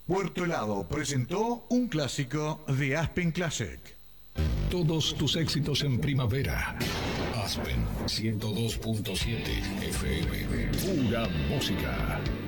Puerto Helado presentó un clásico de Aspen Classic. Todos tus éxitos en primavera. Aspen 102.7 FM. Pura música.